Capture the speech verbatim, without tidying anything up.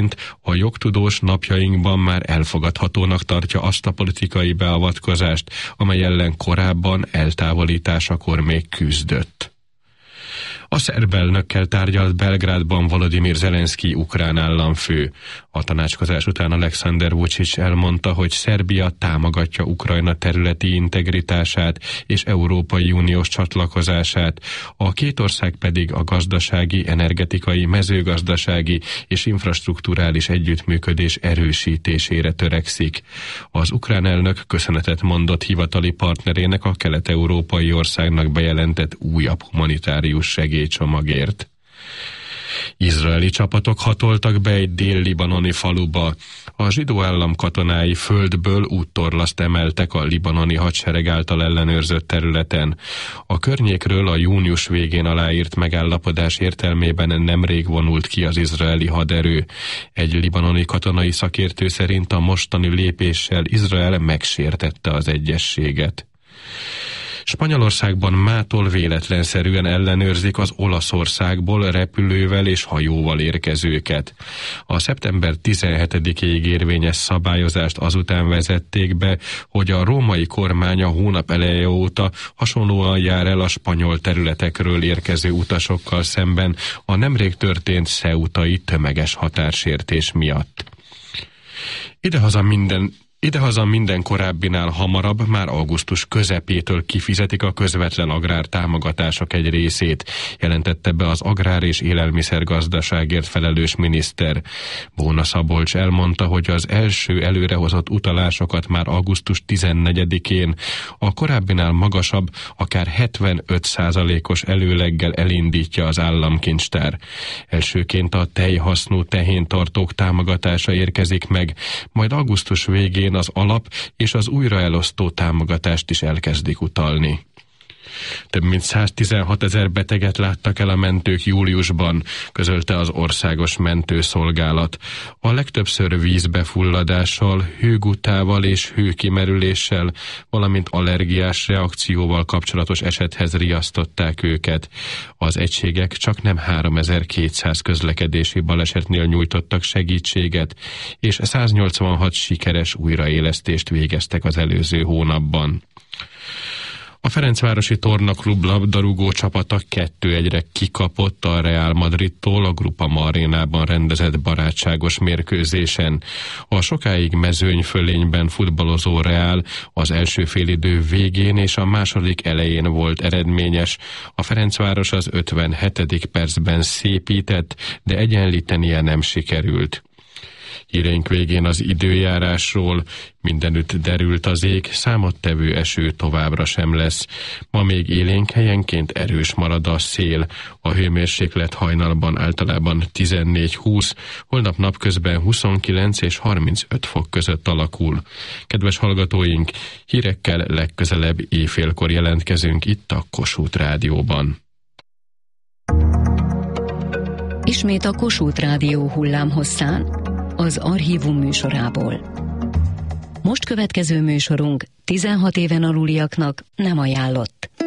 szerint a jogtudós napjainkban már elfogadhatónak tartja azt a politikai beavatkozást, amely ellen korábban eltávolításakor még küzdött. A szerb elnökkel tárgyalt Belgrádban Volodymyr Zelenszky ukrán államfő. A tanácskozás után Alexander Vučić elmondta, hogy Szerbia támogatja Ukrajna területi integritását és Európai Uniós csatlakozását, a két ország pedig a gazdasági, energetikai, mezőgazdasági és infrastrukturális együttműködés erősítésére törekszik. Az ukrán elnök köszönetet mondott hivatali partnerének, a kelet-európai országnak bejelentett újabb humanitárius segélycsomagért. Izraeli csapatok hatoltak be egy dél-libanoni faluba. A zsidó állam katonái földből úttorlaszt emeltek a libanoni hadsereg által ellenőrzött területen. A környékről a június végén aláírt megállapodás értelmében nemrég vonult ki az izraeli haderő. Egy libanoni katonai szakértő szerint a mostani lépéssel Izrael megsértette az egyezséget. Spanyolországban mától véletlenszerűen ellenőrzik az Olaszországból repülővel és hajóval érkezőket. A szeptember tizenhetedikéig érvényes szabályozást azután vezették be, hogy a római kormány a hónap eleje óta hasonlóan jár el a spanyol területekről érkező utasokkal szemben a nemrég történt ceutai tömeges határsértés miatt. Idehaza minden Idehaza minden korábbinál hamarabb, már augusztus közepétől kifizetik a közvetlen agrártámogatások egy részét, jelentette be az agrár- és élelmiszergazdaságért felelős miniszter. Bóna Szabolcs elmondta, hogy az első előrehozott utalásokat már augusztus tizennegyedikén a korábbinál magasabb, akár hetvenöt százalékos előleggel elindítja az államkincstár. Elsőként a tejhasznú tehéntartók támogatása érkezik meg, majd augusztus végén az alap és az újraelosztó támogatást is elkezdik utalni. Több mint száztizenhat ezer beteget láttak el a mentők júliusban, közölte az Országos Mentőszolgálat. A legtöbbször vízbefulladással, hőgutával és hőkimerüléssel, valamint allergiás reakcióval kapcsolatos esethez riasztották őket. Az egységek csaknem háromezer-kétszáz közlekedési balesetnél nyújtottak segítséget, és száznyolcvanhat sikeres újraélesztést végeztek az előző hónapban. A Ferencvárosi Tornaklub labdarúgó csapata kettő egyre kikapott a Real Madridtól a Groupama arénában rendezett barátságos mérkőzésen. A sokáig mezőnyfölényben futballozó Real az első félidő végén és a második elején volt eredményes. A Ferencváros az ötvenhetedik percben szépített, de egyenlítenie nem sikerült. Híreink végén az időjárásról: mindenütt derült az ég, számottevő eső továbbra sem lesz. Ma még élénk, helyenként erős marad a szél. A hőmérséklet hajnalban általában tizennégy-húsz, holnap napközben huszonkilenc és harmincöt fok között alakul. Kedves hallgatóink, hírekkel legközelebb éjfélkor jelentkezünk itt a Kossuth Rádióban. Ismét a Kossuth Rádió hullámhosszán, az Archívum műsorából. Most következő műsorunk tizenhat éven aluliaknak nem ajánlott.